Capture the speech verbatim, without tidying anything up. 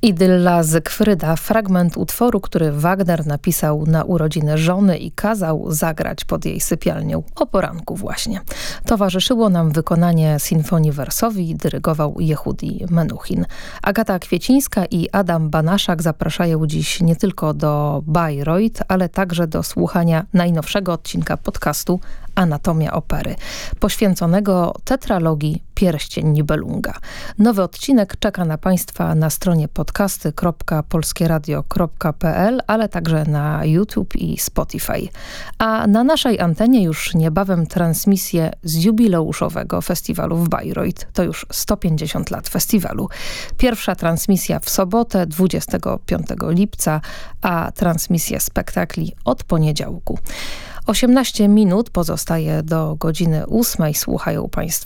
Idylla Zygfryda, fragment utworu, który Wagner napisał na urodziny żony i kazał zagrać pod jej sypialnią o poranku właśnie. Towarzyszyło nam wykonanie sinfonii wersowi, dyrygował Jehudi Menuhin. Agata Kwiecińska i Adam Banaszak zapraszają dziś nie tylko do Bayreuth, ale także do słuchania najnowszego odcinka podcastu Anatomia Opery, poświęconego tetralogii Pierścień Nibelunga. Nowy odcinek czeka na Państwa na stronie podcasty kropka polskieradio kropka p l, ale także na YouTube i Spotify. A na naszej antenie już niebawem transmisje z jubileuszowego festiwalu w Bayreuth. To już sto pięćdziesiąt lat festiwalu. Pierwsza transmisja w sobotę, dwudziestego piątego lipca, a transmisje spektakli od poniedziałku. osiemnaście minut pozostaje do godziny ósmej. Słuchają Państwo